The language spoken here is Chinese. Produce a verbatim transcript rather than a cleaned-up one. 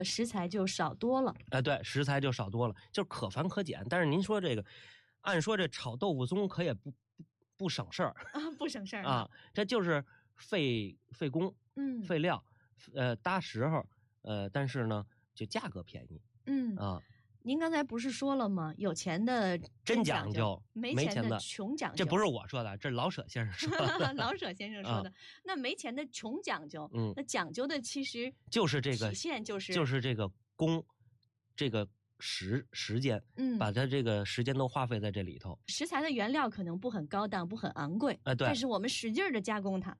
食材就少多了。 哎、呃，对，食材就少多了，就可繁可减。但是您说这个，按说这炒豆腐松可也不不不省事儿啊，不省事儿啊，这就是费费工， 嗯， 费料，呃，搭时候，呃，但是呢，就价格便宜， 嗯啊。 您刚才不是说了吗？有钱的真讲究， 没钱的穷讲究。 这不是我说的，这是老舍先生说的。 老舍先生说的、啊。那没钱的穷讲究， 嗯， 那讲究的其实就是这个体现就是就是这个工，这个时时间， 嗯， 把它这个时间都花费在这里头。 食材的原料可能不很高档，不很昂贵， 哎、呃，对， 但是我们使劲的加工它。